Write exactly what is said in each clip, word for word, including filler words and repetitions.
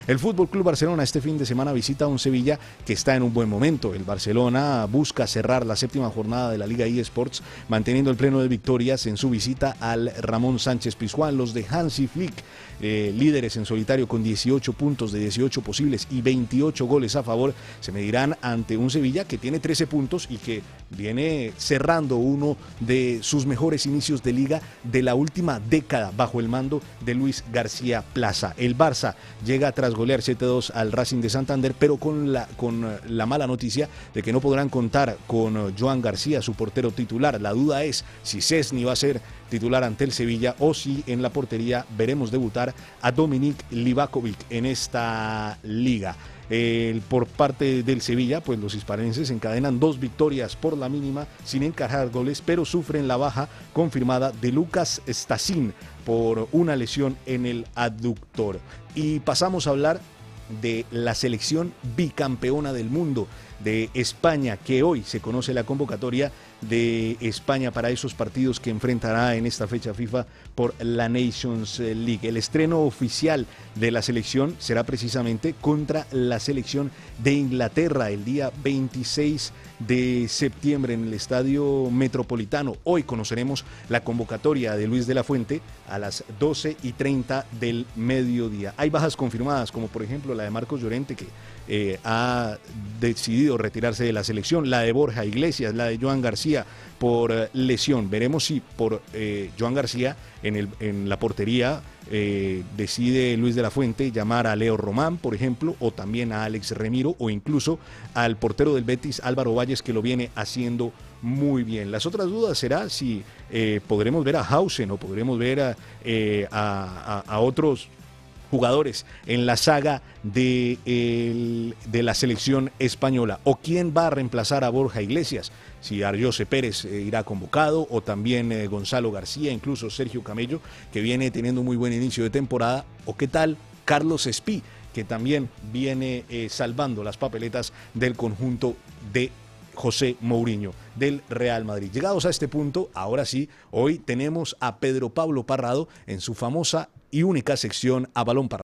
El Fútbol Club Barcelona este fin de semana visita a un Sevilla que está en un buen momento. El Barcelona busca cerrar la séptima jornada de la Liga eSports manteniendo el pleno de victorias en su visita al Ramón Sánchez Pizjuán. Los de Hansi Flick, eh, líderes en solitario con dieciocho puntos de dieciocho posibles y veintiocho goles a favor, se medirán ante un Sevilla que tiene trece puntos y que viene cerrando uno de sus mejores inicios de liga de la última década bajo el mando de Luis García Plaza. El Barça llega tras golear siete dos al Racing de Santander, pero con la, con la mala noticia de que no podrán contar con Joan García, su portero titular. La duda es si Szczęsny va a ser titular ante el Sevilla o si en la portería veremos debutar a Dominik Livakovic en esta liga. Eh, por parte del Sevilla, pues los hispalenses encadenan dos victorias por la mínima sin encajar goles, pero sufren la baja confirmada de Lucas Stassin por una lesión en el aductor. Y pasamos a hablar de la selección bicampeona del mundo de España, que hoy se conoce la convocatoria de España para esos partidos que enfrentará en esta fecha FIFA por la Nations League. El estreno oficial de la selección será precisamente contra la selección de Inglaterra el día veintiséis de septiembre en el Estadio Metropolitano. Hoy conoceremos la convocatoria de Luis de la Fuente a las doce y treinta del mediodía. Hay bajas confirmadas, como por ejemplo la de Marcos Llorente, que eh, ha decidido retirarse de la selección, la de Borja Iglesias, la de Joan García por eh, lesión. Veremos si por eh, Joan García en, el, en la portería eh, decide Luis de la Fuente llamar a Leo Román, por ejemplo, o también a Alex Remiro, o incluso al portero del Betis, Álvaro Valles, que lo viene haciendo muy bien. Las otras dudas será si eh, podremos ver a Hausen o podremos ver a, eh, a, a, a otros jugadores en la saga de, el, de la selección española, o quién va a reemplazar a Borja Iglesias, si Arjose Pérez eh, irá convocado, o también eh, Gonzalo García, incluso Sergio Camello, que viene teniendo un muy buen inicio de temporada, o qué tal Carlos Espí, que también viene eh, salvando las papeletas del conjunto de José Mourinho del Real Madrid. Llegados a este punto, ahora sí, hoy tenemos a Pedro Pablo Parrado en su famosa y única sección A Balón Parado.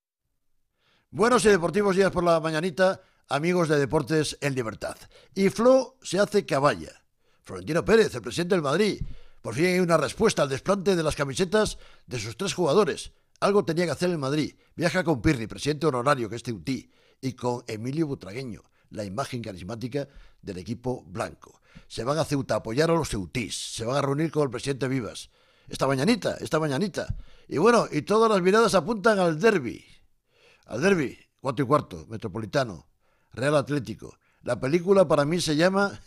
Buenos y deportivos días por la mañanita, amigos de Deportes en Libertad. Y Flo se hace caballa. Florentino Pérez, el presidente del Madrid, por fin hay una respuesta al desplante de las camisetas de sus tres jugadores. Algo tenía que hacer el Madrid. Viaja con Pirri, presidente honorario, que es Ceutí, y con Emilio Butragueño, la imagen carismática del equipo blanco. Se van a Ceuta a apoyar a los ceutís, se van a reunir con el presidente Vivas. Esta mañanita, esta mañanita. Y bueno, y todas las miradas apuntan al derbi. Al derbi, cuatro y cuarto, Metropolitano, Real Atlético. La película para mí se llama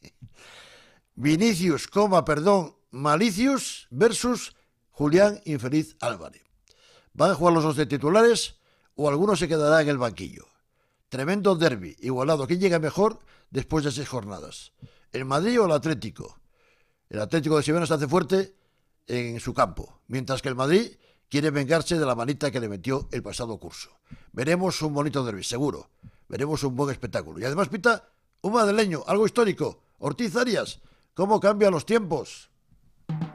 Vinicius, coma, perdón, Malicius versus Julián Infeliz Álvarez. ¿Van a jugar los dos de titulares o alguno se quedará en el banquillo? Tremendo derbi, igualado. ¿Quién llega mejor después de seis jornadas? ¿El Madrid o el Atlético? El Atlético de Simeone se hace fuerte en su campo, mientras que el Madrid quiere vengarse de la manita que le metió el pasado curso. Veremos un bonito derbi, seguro. Veremos un buen espectáculo. Y además pita un madrileño, algo histórico. Ortiz Arias, ¿cómo cambian los tiempos?